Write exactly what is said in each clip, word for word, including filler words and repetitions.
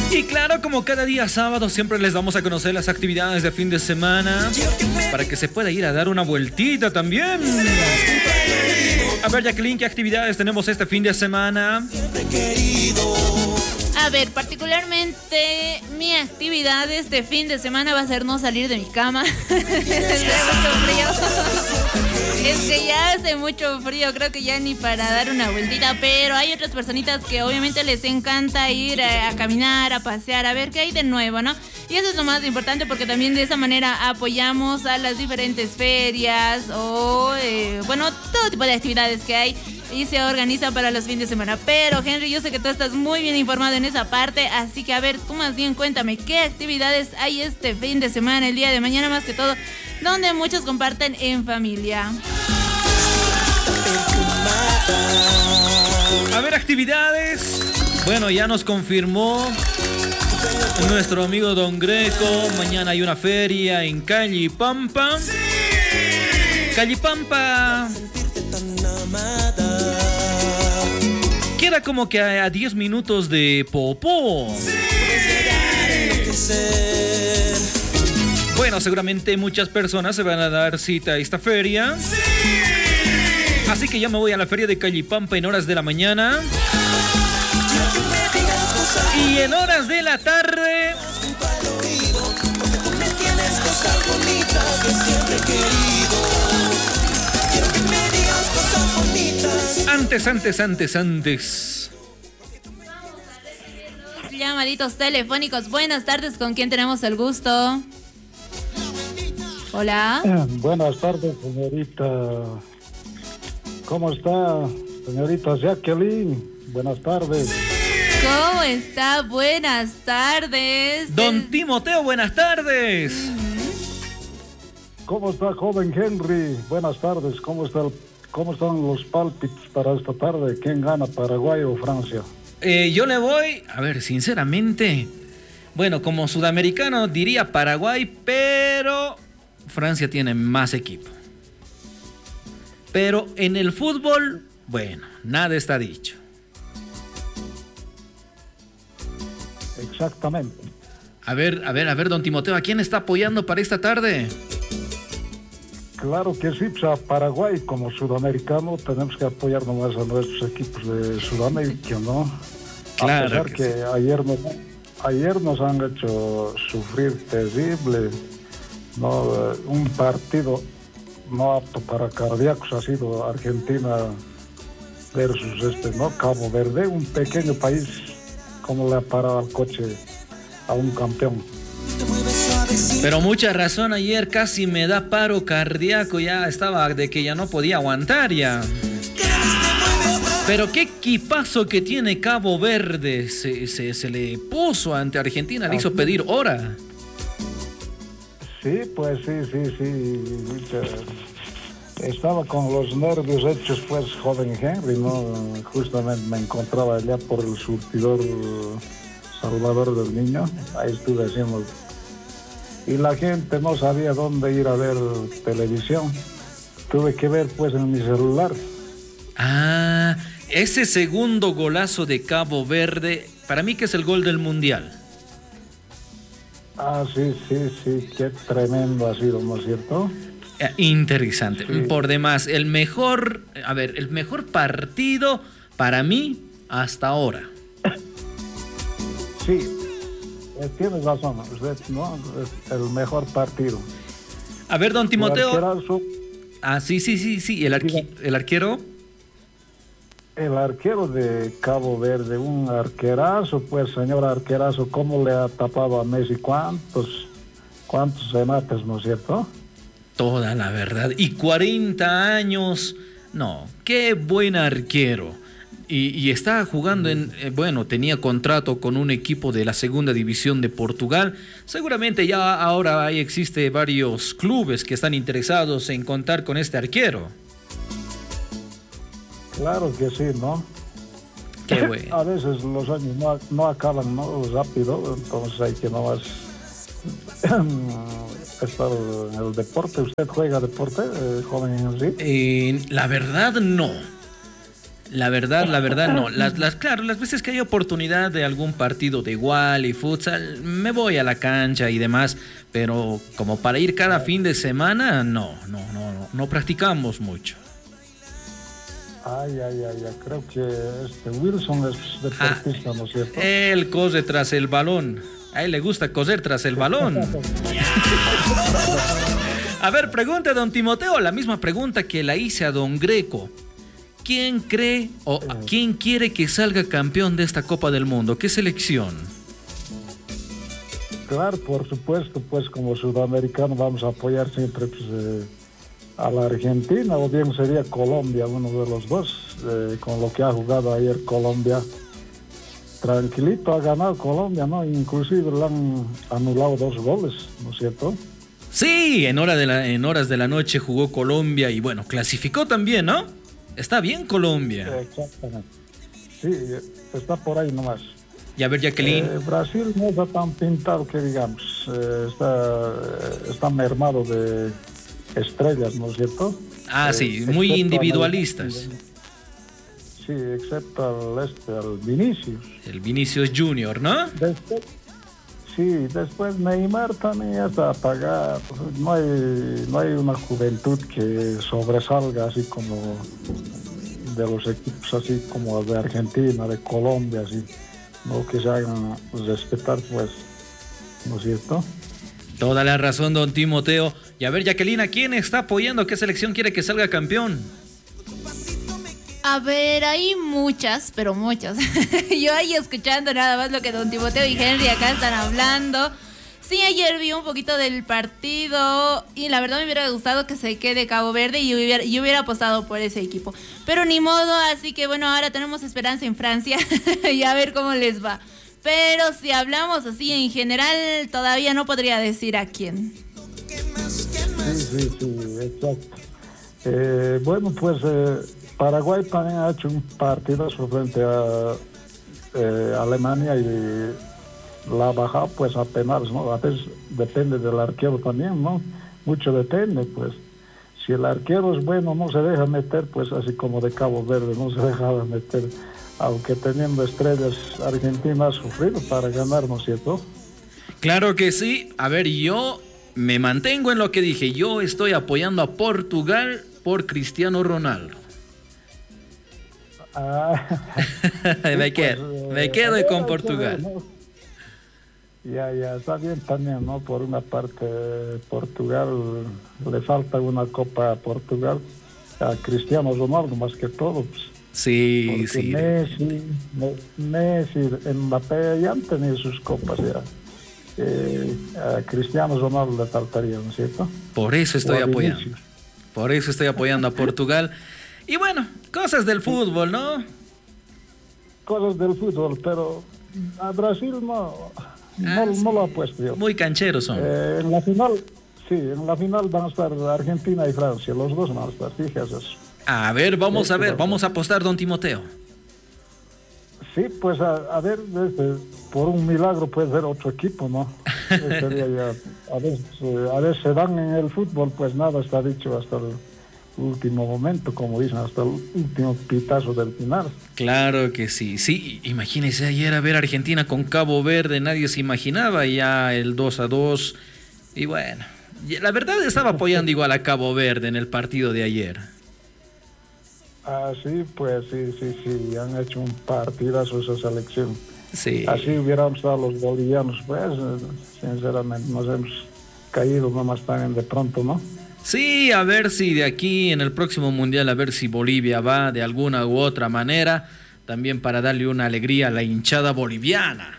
Y claro, como cada día sábado, siempre les damos a conocer las actividades de fin de semana para que se pueda ir a dar una vueltita también. A ver, Jacqueline, ¿qué actividades tenemos este fin de semana? A ver, particularmente mi actividad este fin de semana va a ser no salir de mi cama. Es que ya hace mucho frío, creo que ya ni para dar una vueltita, pero hay otras personitas que obviamente les encanta ir a, a caminar, a pasear, a ver qué hay de nuevo, ¿no? Y eso es lo más importante porque también de esa manera apoyamos a las diferentes ferias o, eh, bueno, todo tipo de actividades que hay y se organiza para los fines de semana. Pero, Henry, yo sé que tú estás muy bien informado en esa parte, así que, a ver, tú más bien cuéntame, ¿qué actividades hay este fin de semana, el día de mañana más que todo, donde muchos comparten en familia? A ver, actividades. Bueno, ya nos confirmó nuestro amigo Don Greco. Mañana hay una feria en Callipampa. ¡Sí! Callipampa queda como que a diez minutos de Popó. ¡Sí! Bueno, seguramente muchas personas se van a dar cita a esta feria. ¡Sí! Así que ya me voy a la feria de Callipampa en horas de la mañana. Y en horas de la tarde Antes, antes, antes, antes llamaditos telefónicos. Buenas tardes, ¿con quién tenemos el gusto? Hola. Eh, buenas tardes, señorita. ¿Cómo está, señorita Jacqueline? Buenas tardes. ¿Cómo está? Buenas tardes. Don Timoteo, buenas tardes. ¿Cómo está, joven Henry? Buenas tardes. ¿Cómo está el, cómo están los pálpitos para esta tarde? ¿Quién gana, Paraguay o Francia? Eh, yo le voy, a ver, sinceramente, bueno, como sudamericano diría Paraguay, pero Francia tiene más equipo. Pero en el fútbol, bueno, nada está dicho. Exactamente. A ver, a ver, a ver, don Timoteo, ¿a quién está apoyando para esta tarde? Claro que sí, pues a Paraguay como sudamericano tenemos que apoyar nomás a nuestros equipos de Sudamérica, ¿no? Claro. A pesar que, que sí. ayer, nos, ayer nos han hecho sufrir terrible, ¿no? Un partido no apto para cardíacos ha sido Argentina versus este, ¿no? Cabo Verde, un pequeño país, como le ha parado el coche a un campeón. Pero mucha razón, ayer casi me da paro cardíaco, ya estaba de que ya no podía aguantar ya. Pero qué equipazo que tiene Cabo Verde, se, se, se le puso ante Argentina, le hizo pedir hora. Sí, pues sí, sí, sí. Estaba con los nervios hechos, pues, joven Henry, ¿no? Justamente me encontraba allá por el surtidor Salvador del Niño, ahí estuve haciendo. Y la gente no sabía dónde ir a ver televisión. Tuve que ver, pues, en mi celular. Ah, ese segundo golazo de Cabo Verde, para mí que es el gol del Mundial. Ah, sí, sí, sí, qué tremendo ha sido, ¿no es cierto? Eh, interesante, sí. Por demás, el mejor, a ver, el mejor partido para mí hasta ahora. Sí, eh, tienes razón, usted, ¿no? Es el mejor partido. A ver, don Timoteo. Arquerazo, ah, sí, sí, sí, sí, el, arqui, el arquero. El arquero de Cabo Verde, un arquerazo, pues, señor arquerazo, ¿cómo le ha tapado a Messi? ¿Cuántos, cuántos remates, no es cierto? Toda la verdad. Y cuarenta años. No, qué buen arquero. Y, y está jugando en... Eh, bueno, tenía contrato con un equipo de la segunda división de Portugal. Seguramente ya ahora ahí existe varios clubes que están interesados en contar con este arquero. Claro que sí, ¿no? Qué bueno. A veces los años no, no acaban, ¿no? Rápido, entonces hay que nomás estar en el deporte. ¿Usted juega deporte, eh, joven Henry? Eh, la verdad, no. La verdad, la verdad no. Las, las, claro, las veces que hay oportunidad de algún partido de igual y futsal, me voy a la cancha y demás, pero como para ir cada fin de semana, no, no, no, no, no practicamos mucho. Ay, ay, ay, ay, creo que este Wilson es deportista, ah, ¿no es cierto? Él corre tras el balón. A él le gusta correr tras el balón. A ver, pregunta a don Timoteo, la misma pregunta que la hice a don Greco. ¿Quién cree o quién quiere que salga campeón de esta Copa del Mundo? ¿Qué selección? Claro, por supuesto, pues como sudamericano vamos a apoyar siempre pues, eh, a la Argentina, o bien sería Colombia, uno de los dos, eh, con lo que ha jugado ayer Colombia. Tranquilito ha ganado Colombia, ¿no? Inclusive le han anulado dos goles, ¿no es cierto? Sí, en, hora de la, en horas de la noche jugó Colombia y bueno, clasificó también, ¿no? Está bien Colombia. Exactamente. Sí, está por ahí nomás. Y a ver, Jacqueline. Eh, Brasil no está tan pintado que digamos. Eh, está, está mermado de estrellas, ¿no es cierto? Ah, eh, sí, muy individualistas. El, sí, excepto al, este, al Vinicius. El Vinicius Junior, ¿no? Después, sí, después Neymar también ya está apagado. No hay, no hay una juventud que sobresalga así como de los equipos así como de Argentina, de Colombia, así, no que se hagan respetar, pues, ¿no es cierto? Toda la razón, don Timoteo. Y a ver, Jacqueline, ¿a quién está apoyando? ¿Qué selección quiere que salga campeón? A ver, hay muchas, pero muchas. Yo ahí escuchando nada más lo que don Timoteo y Henry acá están hablando. Sí, ayer vi un poquito del partido y la verdad me hubiera gustado que se quede Cabo Verde y yo hubiera, yo hubiera apostado por ese equipo. Pero ni modo, así que bueno, ahora tenemos esperanza en Francia y a ver cómo les va. Pero si hablamos así en general, todavía no podría decir a quién. Sí, sí, sí, exacto. Eh, bueno, pues eh, Paraguay también ha hecho un partido frente a eh, Alemania y la ha bajado pues apenas, ¿no? A veces depende del arquero también, ¿no? Mucho depende, pues. Si el arquero es bueno, no se deja meter, pues así como de Cabo Verde, no se deja meter, aunque teniendo estrellas, Argentina ha sufrido para ganar, ¿no es cierto? Claro que sí. A ver, yo me mantengo en lo que dije. Yo estoy apoyando a Portugal por Cristiano Ronaldo. Ah, me, sí, quedo, pues, eh, me quedo eh, con Portugal. Ver, ¿no? Ya, ya, está bien también, ¿no? Por una parte, Portugal, le falta una copa a Portugal, a Cristiano Ronaldo más que todo. Pues, sí, porque sí. Messi, Messi, Mbappé ya han tenido sus copas ya. Eh, a Cristiano Ronaldo le faltaría, ¿no es cierto? Por eso estoy apoyando. Por eso estoy apoyando a Portugal. Y bueno, cosas del fútbol, ¿no? Cosas del fútbol, pero a Brasil no... No, no lo ha puesto yo. Muy cancheros son. Eh, en la final, sí, en la final van a estar Argentina y Francia, los dos van a estar, fíjate eso. A ver, vamos sí, a ver, vamos a apostar, don Timoteo. Sí, pues a, a ver, desde, por un milagro puede ser otro equipo, ¿no? Sería ya, a, ver, a ver, se dan en el fútbol, pues nada está dicho hasta el último momento, como dicen, hasta el último pitazo del final. Claro que sí, sí, imagínese ayer a ver Argentina con Cabo Verde, nadie se imaginaba ya el dos a dos, y bueno, la verdad estaba apoyando igual a Cabo Verde en el partido de ayer. Ah, sí, pues sí, sí, sí, han hecho un partidazo esa selección. Sí. Así hubieran estado los bolivianos, pues, sinceramente, nos hemos caído nomás también de pronto, ¿no? Sí, a ver si de aquí en el próximo mundial, a ver si Bolivia va de alguna u otra manera, también para darle una alegría a la hinchada boliviana.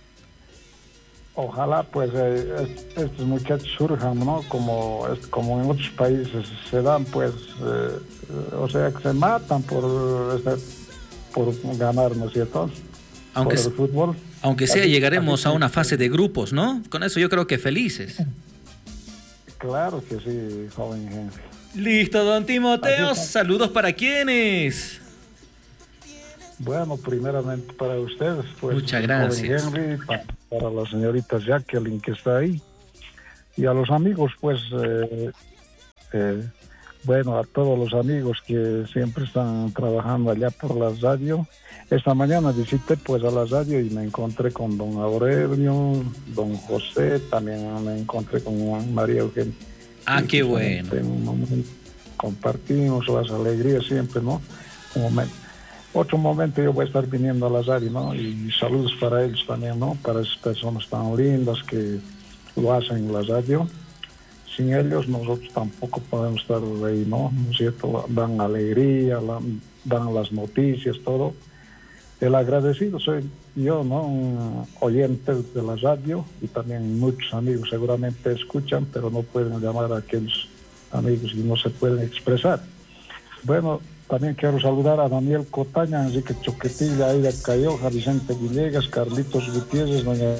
Ojalá pues eh, estos muchachos surjan, ¿no? Como, como en otros países se dan, pues, eh, o sea, que se matan por, este, por ganar, ¿no es cierto? Aunque, por el fútbol. Aunque sea, así, llegaremos así, a una fase de grupos, ¿no? Con eso yo creo que felices. Claro que sí, joven Henry. Listo, don Timoteo. Saludos para quienes. Bueno, primeramente para ustedes, pues. Muchas gracias. Joven Henry, para, para la señorita Jacqueline que está ahí. Y a los amigos, pues, eh, eh, Bueno, a todos los amigos que siempre están trabajando allá por la radio. Esta mañana visité pues a la radio y me encontré con don Aurelio, don José, también me encontré con María Eugenia. Ah, y qué pues, bueno. un momento, compartimos las alegrías siempre, ¿no? Un momento. Otro momento yo voy a estar viniendo a la radio, ¿no? Y saludos para ellos también, ¿no? Para esas personas tan lindas que lo hacen en la radio. Sin ellos nosotros tampoco podemos estar ahí, ¿no? ¿No es cierto? Dan alegría, la, dan las noticias, todo. El agradecido soy yo, ¿no? Un oyente de la radio y también muchos amigos seguramente escuchan, pero no pueden llamar a aquellos amigos y no se pueden expresar. Bueno, también quiero saludar a Daniel Cotaña, Enrique Choquetilla, Aida Cayoja, Vicente Villegas, Carlitos Gutiérrez, doña...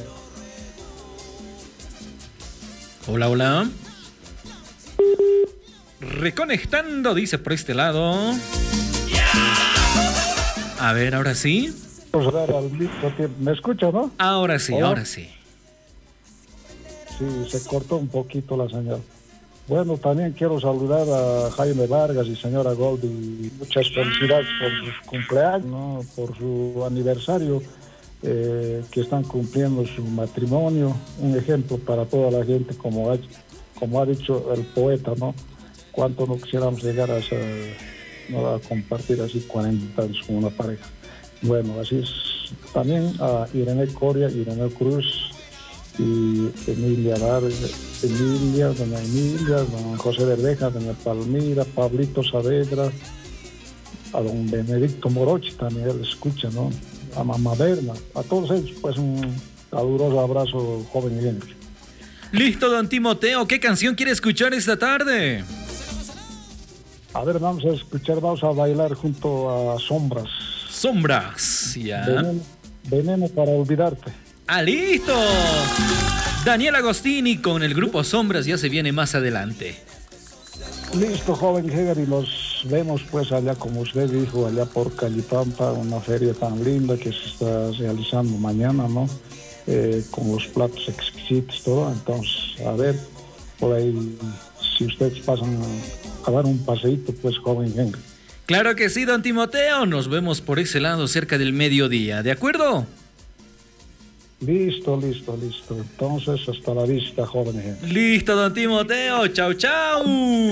Hola, hola. Reconectando, dice por este lado. A ver, ahora sí. ¿Me escucha, no? Ahora sí, ¿Hola? ahora sí. Sí, se cortó un poquito la señal. Bueno, también quiero saludar a Jaime Vargas y señora Goldi. Muchas felicidades por su cumpleaños, ¿no? Por su aniversario, eh, que están cumpliendo su matrimonio. Un ejemplo para toda la gente, como ha, como ha dicho el poeta, ¿no? Cuánto no quisiéramos llegar a, esa, ¿no? a compartir así cuarenta años con una pareja. Bueno, así es. También a Irene Coria, Irene Cruz y Emilia Vargas, Emilia, doña Emilia, don José Verdeja, doña Palmira, Pablito Saavedra, a don Benedicto Morochi también él escucha, ¿no? A mamá Berna, a todos ellos, pues un caluroso abrazo, joven y bien. Listo, don Timoteo, ¿qué canción quiere escuchar esta tarde? A ver, vamos a escuchar, vamos a bailar junto a Sombras. Sombras, ya. Veneno, veneno para olvidarte. ¡Ah, listo! Daniel Agostini con el grupo Sombras ya se viene más adelante. Listo, joven Heger, y nos vemos pues allá, como usted dijo, allá por Calipampa, una feria tan linda que se está realizando mañana, ¿no? Eh, con los platos exquisitos, todo. Entonces, a ver, por ahí, si ustedes pasan a dar un paseíto, pues, joven Heger. Claro que sí, don Timoteo. Nos vemos por ese lado cerca del mediodía, ¿de acuerdo? Listo, listo, listo. Entonces, hasta la vista, joven Heger. Listo, don Timoteo. Chau, chau.